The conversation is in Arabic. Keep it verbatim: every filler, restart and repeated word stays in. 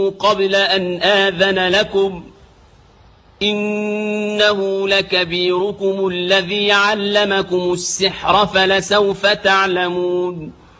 قبل أن آذن لكم إنه لكبيركم الذي علمكم السحر فلسوف تعلمون